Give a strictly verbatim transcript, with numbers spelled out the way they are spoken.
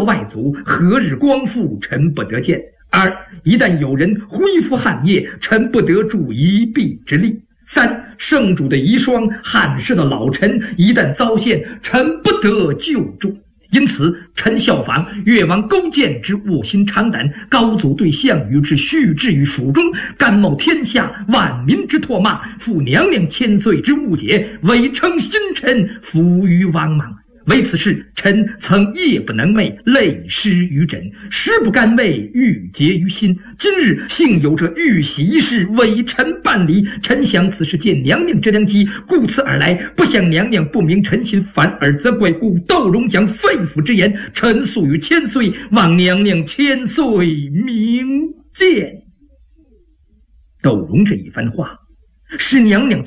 外祖何日光复，臣不得见。二，一旦有人恢复汉业，臣不得助一臂之力。三，圣主的遗孀，汉室的老臣，一旦遭陷，臣不得救助。因此，臣效仿越王勾践之卧薪尝胆，高祖对项羽之续志于蜀中，甘冒天下万民之唾骂，负娘娘千岁之误解，委称新臣，服于王莽。为此事，臣曾夜不能寐，泪湿于枕，食不甘味，郁结于心。今日幸有这玉玺一事，委臣办理。臣想此事见娘娘之良机，故此而来，不想娘娘不明臣心，反而责怪。故窦融讲肺腑之言，臣诉于千岁，望娘娘千岁明鉴。窦融这一番话，使娘娘